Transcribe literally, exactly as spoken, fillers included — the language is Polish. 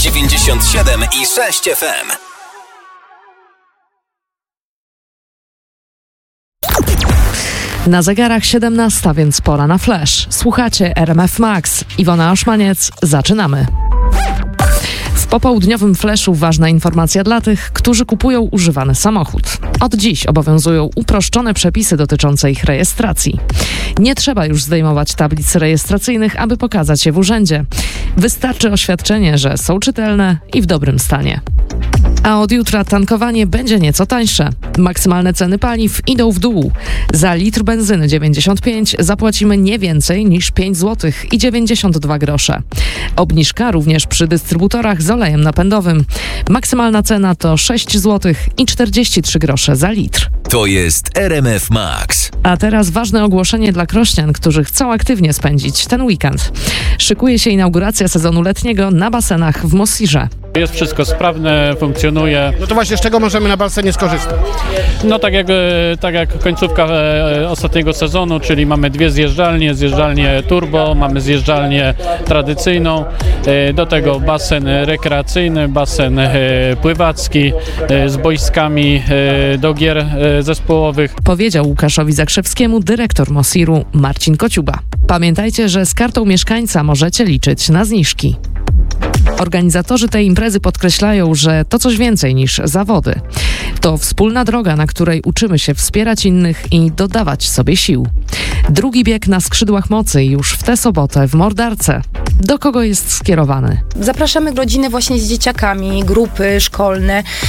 dziewięćdziesiąt siedem i sześć F M. Na zegarach siedemnasta, więc pora na flash. Słuchacie R M F Max. Iwona Oszmaniec, zaczynamy. W popołudniowym flashu ważna informacja dla tych, którzy kupują używany samochód. Od dziś obowiązują uproszczone przepisy dotyczące ich rejestracji. Nie trzeba już zdejmować tablic rejestracyjnych, aby pokazać je w urzędzie. Wystarczy oświadczenie, że są czytelne i w dobrym stanie. A od jutra tankowanie będzie nieco tańsze. Maksymalne ceny paliw idą w dół. Za litr benzyny dziewięćdziesiąt pięć zapłacimy nie więcej niż pięć złotych i dziewięćdziesiąt dwa grosze. Obniżka również przy dystrybutorach z olejem napędowym. Maksymalna cena to sześć złotych i czterdzieści trzy grosze za litr. To jest R M F Max. A teraz ważne ogłoszenie dla krośnian, którzy chcą aktywnie spędzić ten weekend. Szykuje się inauguracja sezonu letniego na basenach w Mosirze. Jest wszystko sprawne, funkcjonuje. No to właśnie z czego możemy na basenie skorzystać? No tak jak, tak jak końcówka ostatniego sezonu, czyli mamy dwie zjeżdżalnie, zjeżdżalnię turbo, mamy zjeżdżalnię tradycyjną, do tego basen rekreacyjny, basen pływacki z boiskami do gier zespołowych. Powiedział Łukaszowi Zakrzewskiemu dyrektor Mosiru Marcin Kociuba. Pamiętajcie, że z kartą mieszkańca możecie liczyć na zniżki. Organizatorzy tej imprezy podkreślają, że to coś więcej niż zawody. To wspólna droga, na której uczymy się wspierać innych i dodawać sobie sił. Drugi bieg na skrzydłach mocy już w tę sobotę w Mordarce. Do kogo jest skierowany? Zapraszamy rodziny właśnie z dzieciakami, grupy szkolne.